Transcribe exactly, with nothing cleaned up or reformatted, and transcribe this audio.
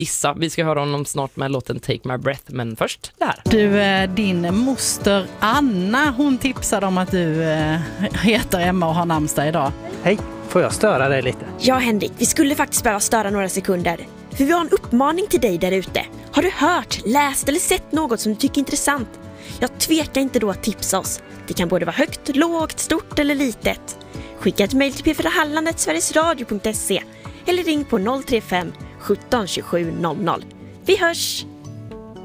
gissa. Vi ska höra honom snart med låten Take My Breath, men först det här. Du, din moster Anna, hon tipsade om att du heter Emma och har namnsdag idag. Hej, får jag störa dig lite? Ja, Henrik, vi skulle faktiskt behöva störa några sekunder. För vi har en uppmaning till dig där ute. Har du hört, läst eller sett något som du tycker är intressant? Jag tvekar inte då att tipsa oss. Det kan både vara högt, lågt, stort eller litet. Skicka ett mejl till p fyra hallandet sverigesradio punkt se eller ring på noll tre fem sjutton tjugosju noll noll. Vi hörs!